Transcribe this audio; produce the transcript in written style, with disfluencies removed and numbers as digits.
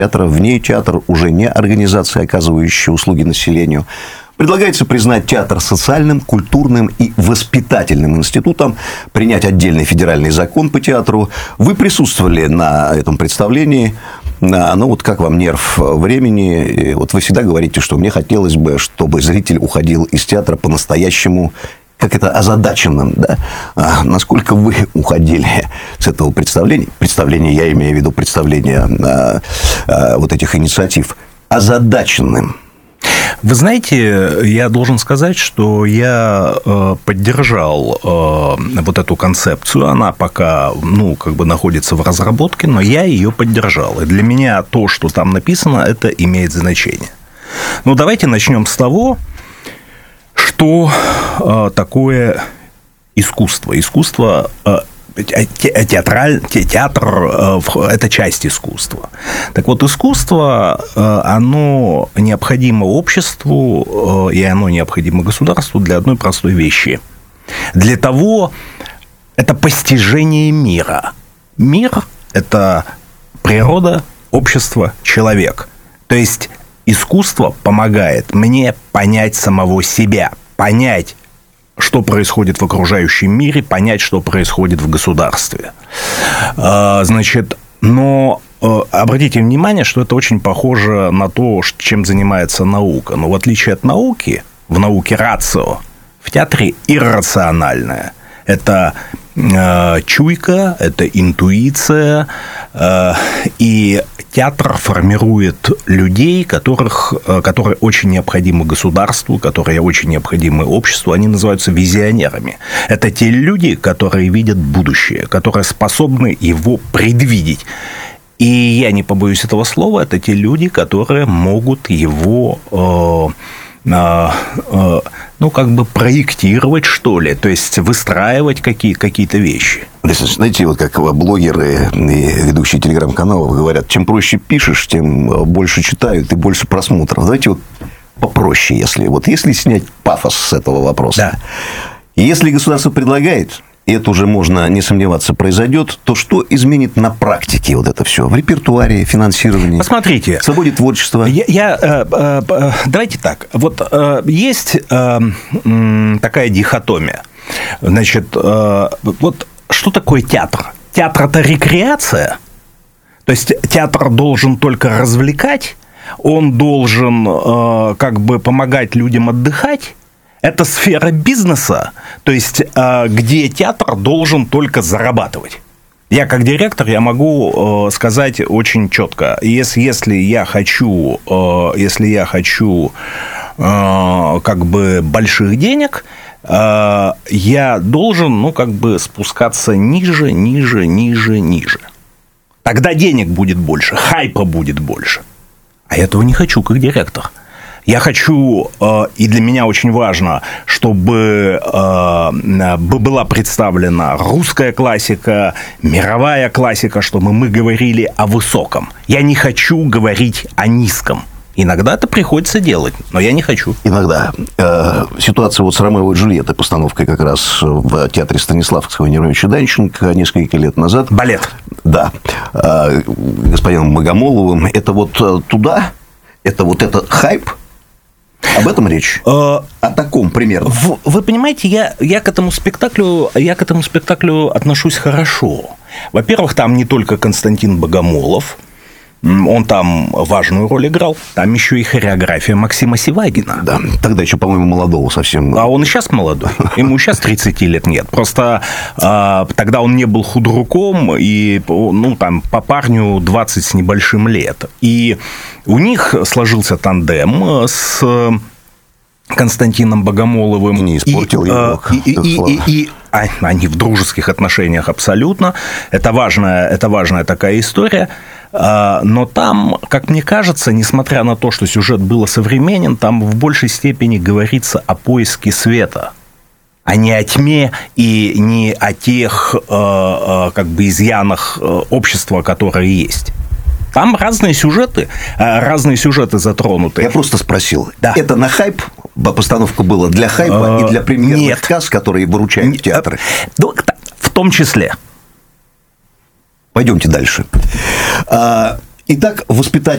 театра, вне театра, уже не организация, оказывающая услуги населению. Предлагается признать театр социальным, культурным и воспитательным институтом, принять отдельный федеральный закон по театру. Вы присутствовали на этом представлении. Ну, вот как вам нерв времени? И вот вы всегда говорите, что мне хотелось бы, чтобы зритель уходил из театра по-настоящему, как это, озадаченным, да? Насколько вы уходили с этого представления, я имею в виду представление вот этих инициатив, озадаченным? Вы знаете, я должен сказать, что я поддержал вот эту концепцию. Она пока, находится в разработке, но я ее поддержал. И для меня то, что там написано, это имеет значение. Давайте начнем с того, что такое искусство. Искусство, театр – это часть искусства. Так вот, искусство, оно необходимо обществу, и оно необходимо государству для одной простой вещи. Для того, это постижение мира. Мир – это природа, общество, человек. То есть, искусство помогает мне понять самого себя, понять, что происходит в окружающем мире, понять, что происходит в государстве. Но обратите внимание, что это очень похоже на то, чем занимается наука. Но в отличие от науки, в науке рацио, в театре иррациональное. Это чуйка, это интуиция, и театр формирует людей, которые очень необходимы государству, которые очень необходимы обществу, они называются визионерами. Это те люди, которые видят будущее, которые способны его предвидеть. И я не побоюсь этого слова, это те люди, которые могут его проектировать, что ли, то есть выстраивать какие-то вещи. Знаете, вот как блогеры и ведущие телеграм-каналов говорят, чем проще пишешь, тем больше читают и больше просмотров. Давайте вот попроще, если снять пафос с этого вопроса. Да. Если государство предлагает, и это уже можно не сомневаться произойдет, то что изменит на практике вот это все? В репертуаре, финансировании? Посмотрите. В свободе творчества? Давайте так. Вот есть такая дихотомия. Значит, вот что такое театр? Театр – это рекреация. То есть, театр должен только развлекать, он должен помогать людям отдыхать. Это сфера бизнеса, то есть, где театр должен только зарабатывать. Я, как директор, я могу сказать очень четко, если я хочу больших денег, я должен, спускаться ниже. Тогда денег будет больше, хайпа будет больше. А я этого не хочу, как директор. Я хочу, и для меня очень важно, чтобы была представлена русская классика, мировая классика, чтобы мы говорили о высоком. Я не хочу говорить о низком. Иногда это приходится делать, но я не хочу. Иногда. Ситуация вот с «Ромео и Джульеттой», постановкой как раз в театре Станиславского и Немировича Данченко несколько лет назад. Балет. Да. Господином Богомоловым. Это вот туда, это вот этот хайп. Об этом речь? О таком примерно. Вы понимаете, я к этому спектаклю отношусь хорошо. Во-первых, там не только Константин Богомолов, он там важную роль играл, там еще и хореография Максима Сивагина. Да, тогда еще, по-моему, молодого совсем. А он и сейчас молодой, ему сейчас 30 лет нет. Просто тогда он не был худруком, и по парню 20 с небольшим лет. И у них сложился тандем с Константином Богомоловым. И не испортил его. И они в дружеских отношениях абсолютно. Это важная такая история. Но там, как мне кажется, несмотря на то, что сюжет был современен, там в большей степени говорится о поиске света, а не о тьме и не о тех изъянах общества, которые есть. Там разные сюжеты затронуты. Я просто спросил, да. Это на хайп? Постановка была для хайпа и для премьерных касс, которые выручают в театры? В том числе. Пойдемте дальше. Итак,